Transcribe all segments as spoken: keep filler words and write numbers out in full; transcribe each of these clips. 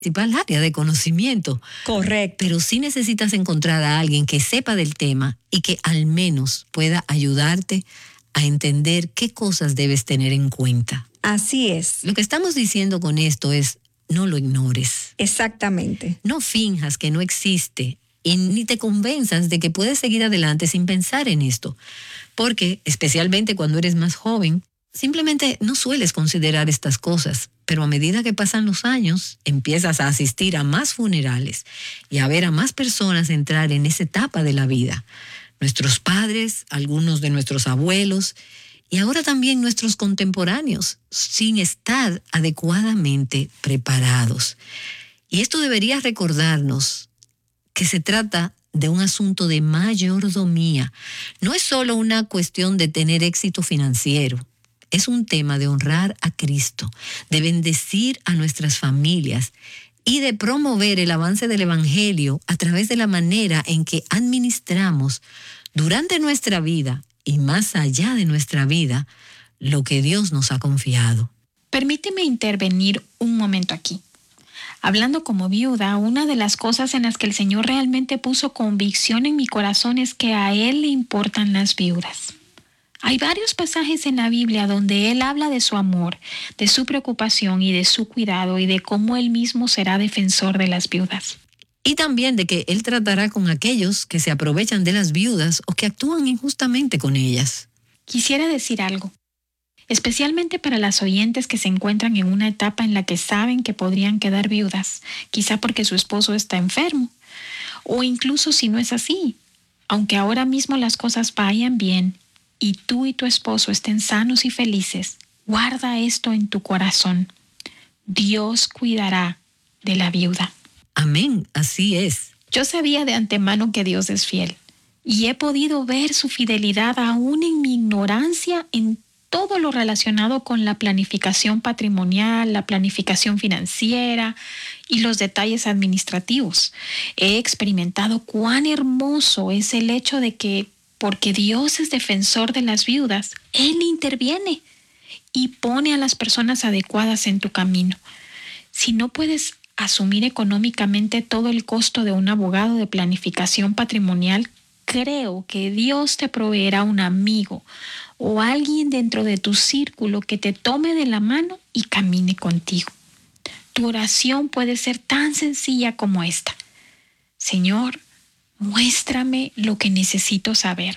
principal área de conocimiento. Correcto. Pero sí necesitas encontrar a alguien que sepa del tema y que al menos pueda ayudarte a entender qué cosas debes tener en cuenta. Así es. Lo que estamos diciendo con esto es, no lo ignores. Exactamente. No finjas que no existe y ni te convenzas de que puedes seguir adelante sin pensar en esto. Porque, especialmente cuando eres más joven, simplemente no sueles considerar estas cosas, pero a medida que pasan los años, empiezas a asistir a más funerales y a ver a más personas entrar en esa etapa de la vida. Nuestros padres, algunos de nuestros abuelos y ahora también nuestros contemporáneos, sin estar adecuadamente preparados. Y esto debería recordarnos que se trata de un asunto de mayordomía. No es solo una cuestión de tener éxito financiero. Es un tema de honrar a Cristo, de bendecir a nuestras familias y de promover el avance del Evangelio a través de la manera en que administramos durante nuestra vida y más allá de nuestra vida lo que Dios nos ha confiado. Permíteme intervenir un momento aquí. Hablando como viuda, una de las cosas en las que el Señor realmente puso convicción en mi corazón es que a Él le importan las viudas. Hay varios pasajes en la Biblia donde Él habla de su amor, de su preocupación y de su cuidado y de cómo Él mismo será defensor de las viudas. Y también de que Él tratará con aquellos que se aprovechan de las viudas o que actúan injustamente con ellas. Quisiera decir algo, especialmente para las oyentes que se encuentran en una etapa en la que saben que podrían quedar viudas, quizá porque su esposo está enfermo, o incluso si no es así, aunque ahora mismo las cosas vayan bien y tú y tu esposo estén sanos y felices, guarda esto en tu corazón. Dios cuidará de la viuda. Amén, así es. Yo sabía de antemano que Dios es fiel y he podido ver su fidelidad aún en mi ignorancia en todo lo relacionado con la planificación patrimonial, la planificación financiera y los detalles administrativos. He experimentado cuán hermoso es el hecho de que, porque Dios es defensor de las viudas, Él interviene y pone a las personas adecuadas en tu camino. Si no puedes asumir económicamente todo el costo de un abogado de planificación patrimonial, creo que Dios te proveerá un amigo o alguien dentro de tu círculo que te tome de la mano y camine contigo. Tu oración puede ser tan sencilla como esta: Señor, muéstrame lo que necesito saber.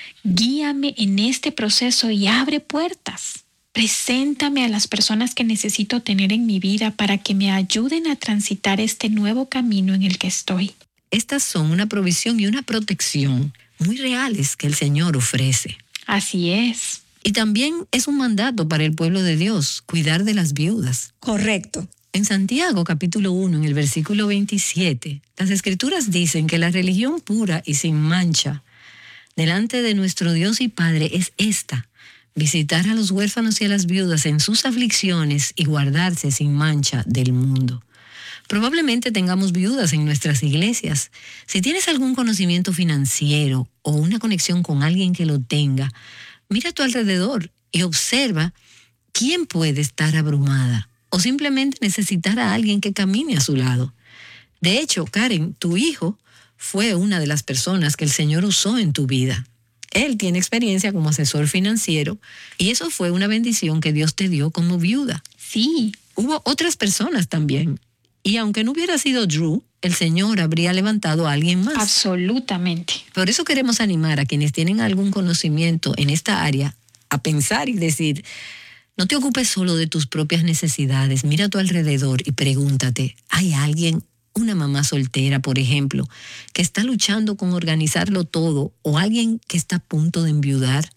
Guíame en este proceso y abre puertas. Preséntame a las personas que necesito tener en mi vida para que me ayuden a transitar este nuevo camino en el que estoy. Estas son una provisión y una protección muy reales que el Señor ofrece. Así es. Y también es un mandato para el pueblo de Dios, cuidar de las viudas. Correcto. En Santiago capítulo uno, en el versículo veintisiete, las Escrituras dicen que la religión pura y sin mancha delante de nuestro Dios y Padre es esta: visitar a los huérfanos y a las viudas en sus aflicciones y guardarse sin mancha del mundo. Probablemente tengamos viudas en nuestras iglesias. Si tienes algún conocimiento financiero o una conexión con alguien que lo tenga, mira a tu alrededor y observa quién puede estar abrumada o simplemente necesitar a alguien que camine a su lado. De hecho, Karen, tu hijo fue una de las personas que el Señor usó en tu vida. Él tiene experiencia como asesor financiero y eso fue una bendición que Dios te dio como viuda. Sí. Hubo otras personas también. Y aunque no hubiera sido Drew, el Señor habría levantado a alguien más. Absolutamente. Por eso queremos animar a quienes tienen algún conocimiento en esta área a pensar y decir: no te ocupes solo de tus propias necesidades, mira a tu alrededor y pregúntate, ¿hay alguien, una mamá soltera, por ejemplo, que está luchando con organizarlo todo, o alguien que está a punto de enviudar?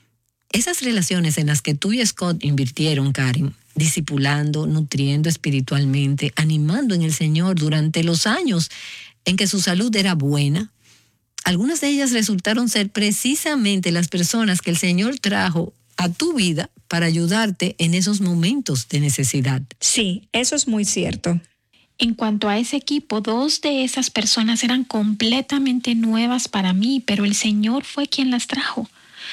Esas relaciones en las que tú y Scott invirtieron, Karen, discipulando, nutriendo espiritualmente, animando en el Señor durante los años en que su salud era buena, algunas de ellas resultaron ser precisamente las personas que el Señor trajo a tu vida para ayudarte en esos momentos de necesidad. Sí, eso es muy cierto. En cuanto a ese equipo, dos de esas personas eran completamente nuevas para mí, pero el Señor fue quien las trajo.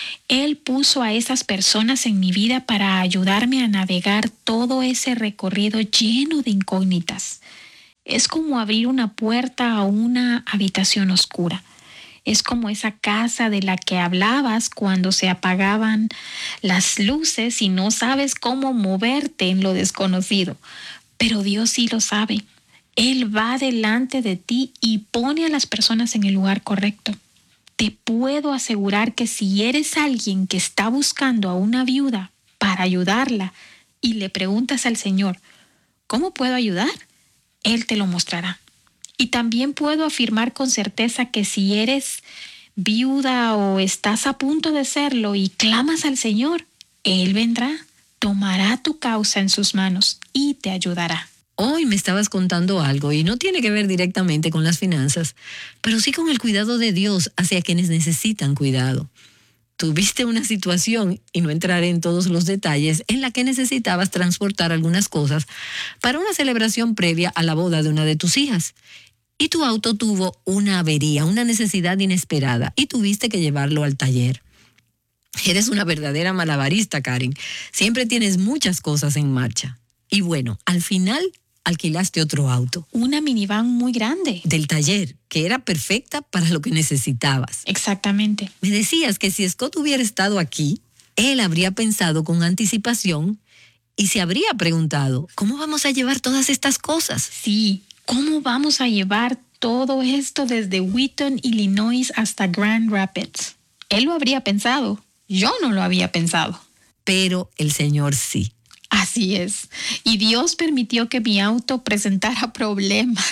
Él puso a esas personas en mi vida para ayudarme a navegar todo ese recorrido lleno de incógnitas. Es como abrir una puerta a una habitación oscura. Es como esa casa de la que hablabas cuando se apagaban las luces y no sabes cómo moverte en lo desconocido. Pero Dios sí lo sabe. Él va delante de ti y pone a las personas en el lugar correcto. Te puedo asegurar que si eres alguien que está buscando a una viuda para ayudarla y le preguntas al Señor, ¿cómo puedo ayudar? Él te lo mostrará. Y también puedo afirmar con certeza que si eres viuda o estás a punto de serlo y clamas al Señor, Él vendrá, tomará tu causa en sus manos y te ayudará. Hoy me estabas contando algo y no tiene que ver directamente con las finanzas, pero sí con el cuidado de Dios hacia quienes necesitan cuidado. Tuviste una situación, y no entraré en todos los detalles, en la que necesitabas transportar algunas cosas para una celebración previa a la boda de una de tus hijas. Y tu auto tuvo una avería, una necesidad inesperada, y tuviste que llevarlo al taller. Eres una verdadera malabarista, Karen. Siempre tienes muchas cosas en marcha. Y bueno, al final alquilaste otro auto. Una minivan muy grande. Del taller, que era perfecta para lo que necesitabas. Exactamente. Me decías que si Scott hubiera estado aquí, él habría pensado con anticipación y se habría preguntado, ¿cómo vamos a llevar todas estas cosas? Sí, ¿cómo vamos a llevar todo esto desde Wheaton, Illinois hasta Grand Rapids? Él lo habría pensado. Yo no lo había pensado. Pero el Señor sí. Así es. Y Dios permitió que mi auto presentara problemas.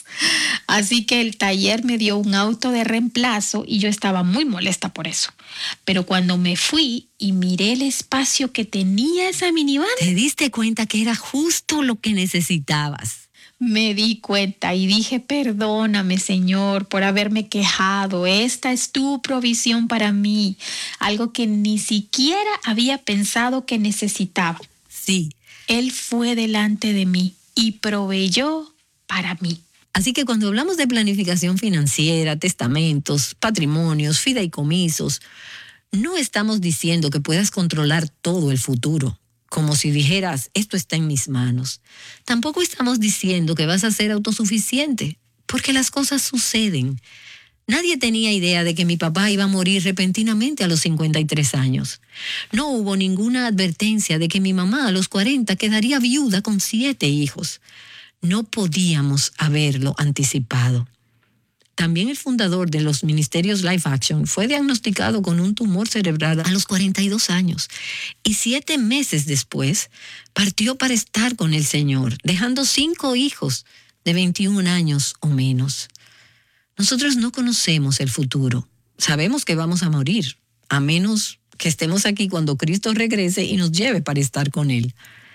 Así que el taller me dio un auto de reemplazo y yo estaba muy molesta por eso. Pero cuando me fui y miré el espacio que tenía esa minivan, ¿te diste cuenta que era justo lo que necesitabas? Me di cuenta y dije, perdóname, Señor, por haberme quejado. Esta es tu provisión para mí. Algo que ni siquiera había pensado que necesitaba. Sí. Él fue delante de mí y proveyó para mí. Así que cuando hablamos de planificación financiera, testamentos, patrimonios, fideicomisos, no estamos diciendo que puedas controlar todo el futuro, como si dijeras, esto está en mis manos. Tampoco estamos diciendo que vas a ser autosuficiente, porque las cosas suceden. Nadie tenía idea de que mi papá iba a morir repentinamente a los cincuenta y tres años. No hubo ninguna advertencia de que mi mamá a los cuarenta quedaría viuda con siete hijos. No podíamos haberlo anticipado. También el fundador de los ministerios Life Action fue diagnosticado con un tumor cerebral a los cuarenta y dos años y siete meses después partió para estar con el Señor, dejando cinco hijos de veintiún años o menos. Nosotros no conocemos el futuro. Sabemos que vamos a morir, a menos que estemos aquí cuando Cristo regrese y nos lleve para estar con Él.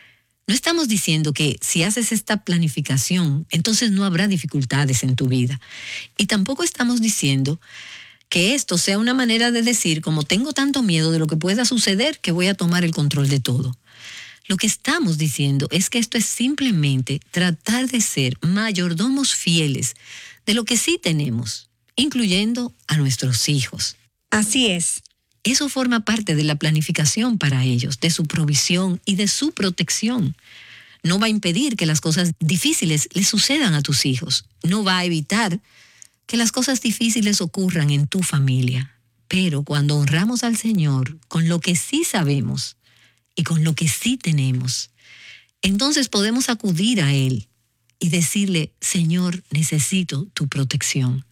No estamos diciendo que si haces esta planificación, entonces no habrá dificultades en tu vida. Y tampoco estamos diciendo que esto sea una manera de decir, como tengo tanto miedo de lo que pueda suceder, que voy a tomar el control de todo. Lo que estamos diciendo es que esto es simplemente tratar de ser mayordomos fieles de lo que sí tenemos, incluyendo a nuestros hijos. Así es. Eso forma parte de la planificación para ellos, de su provisión y de su protección. No va a impedir que las cosas difíciles les sucedan a tus hijos. No va a evitar que las cosas difíciles ocurran en tu familia. Pero cuando honramos al Señor con lo que sí sabemos y con lo que sí tenemos, entonces podemos acudir a Él y decirle, Señor, necesito tu protección,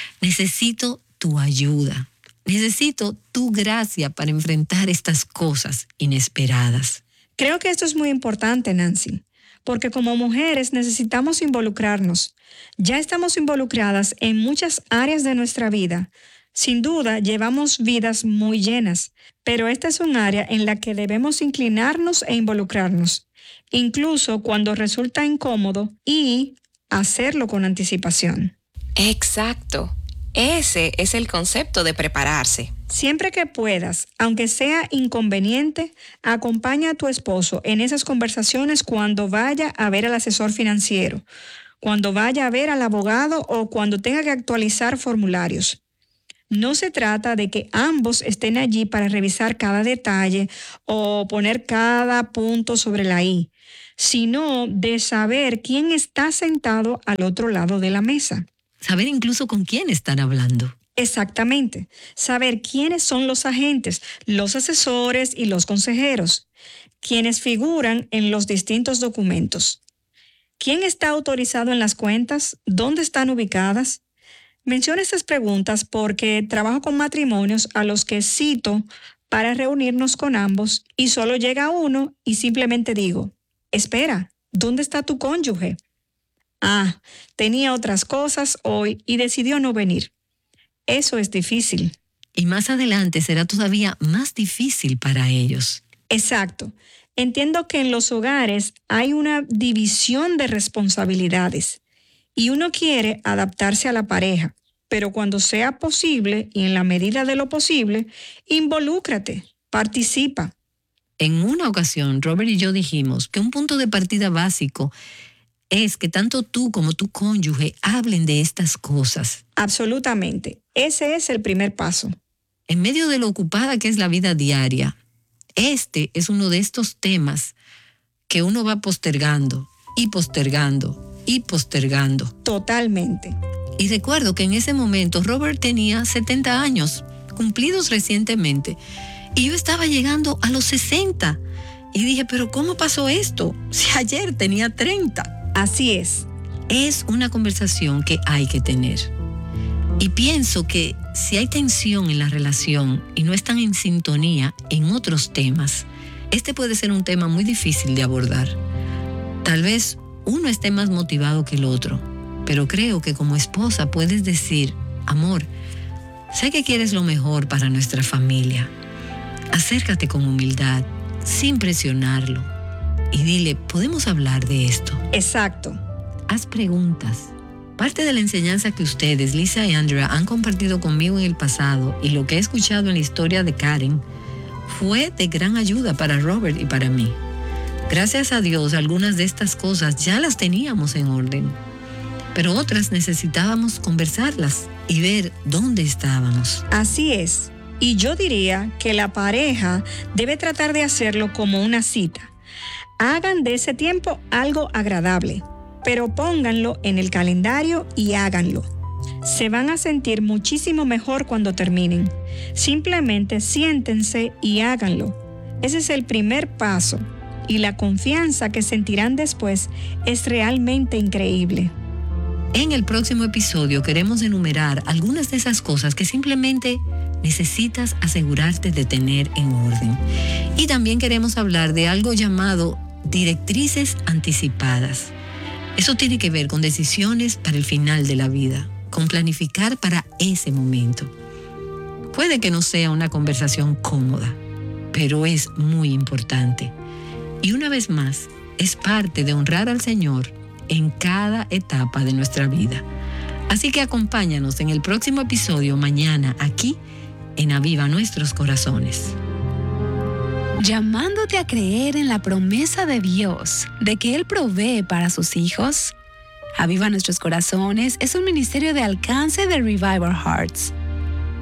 necesito tu ayuda, necesito tu gracia para enfrentar estas cosas inesperadas. Creo que esto es muy importante, Nancy, porque como mujeres necesitamos involucrarnos. Ya estamos involucradas en muchas áreas de nuestra vida. Sin duda, llevamos vidas muy llenas, pero esta es un área en la que debemos inclinarnos e involucrarnos, incluso cuando resulta incómodo, y hacerlo con anticipación. Exacto. Ese es el concepto de prepararse. Siempre que puedas, aunque sea inconveniente, acompaña a tu esposo en esas conversaciones cuando vaya a ver al asesor financiero, cuando vaya a ver al abogado o cuando tenga que actualizar formularios. No se trata de que ambos estén allí para revisar cada detalle o poner cada punto sobre la i, sino de saber quién está sentado al otro lado de la mesa. Saber incluso con quién están hablando. Exactamente. Saber quiénes son los agentes, los asesores y los consejeros, quienes figuran en los distintos documentos. ¿Quién está autorizado en las cuentas? ¿Dónde están ubicadas? Menciono estas preguntas porque trabajo con matrimonios a los que cito para reunirnos con ambos y solo llega uno y simplemente digo, espera, ¿dónde está tu cónyuge? Ah, tenía otras cosas hoy y decidió no venir. Eso es difícil. Y más adelante será todavía más difícil para ellos. Exacto. Entiendo que en los hogares hay una división de responsabilidades y uno quiere adaptarse a la pareja, pero cuando sea posible y en la medida de lo posible, involúcrate, participa. En una ocasión, Robert y yo dijimos que un punto de partida básico es que tanto tú como tu cónyuge hablen de estas cosas. Absolutamente. Ese es el primer paso. En medio de lo ocupada que es la vida diaria, este es uno de estos temas que uno va postergando y postergando y postergando. Totalmente. Y recuerdo que en ese momento Robert tenía setenta años, cumplidos recientemente, y yo estaba llegando a los sesenta. Y dije, pero ¿cómo pasó esto? Si ayer tenía treinta. Así es. Es una conversación que hay que tener. Y pienso que si hay tensión en la relación y no están en sintonía en otros temas, este puede ser un tema muy difícil de abordar. Tal vez uno esté más motivado que el otro, pero creo que como esposa puedes decir, amor, sé que quieres lo mejor para nuestra familia. Acércate con humildad, sin presionarlo, y dile, ¿podemos hablar de esto? Exacto. Haz preguntas. Parte de la enseñanza que ustedes, Lisa y Andrea, han compartido conmigo en el pasado y lo que he escuchado en la historia de Karen fue de gran ayuda para Robert y para mí. Gracias a Dios, algunas de estas cosas ya las teníamos en orden, pero otras necesitábamos conversarlas y ver dónde estábamos. Así es. Y yo diría que la pareja debe tratar de hacerlo como una cita. Hagan de ese tiempo algo agradable, pero pónganlo en el calendario y háganlo. Se van a sentir muchísimo mejor cuando terminen. Simplemente siéntense y háganlo. Ese es el primer paso y la confianza que sentirán después es realmente increíble. En el próximo episodio queremos enumerar algunas de esas cosas que simplemente necesitas asegurarte de tener en orden. Y también queremos hablar de algo llamado directrices anticipadas. Eso tiene que ver con decisiones para el final de la vida, con planificar para ese momento. Puede que no sea una conversación cómoda, pero es muy importante. Y una vez más, es parte de honrar al Señor en cada etapa de nuestra vida. Así que acompáñanos en el próximo episodio mañana aquí en Aviva Nuestros Corazones. Llamándote a creer en la promesa de Dios de que Él provee para sus hijos. Aviva Nuestros Corazones es un ministerio de alcance de Revival Hearts.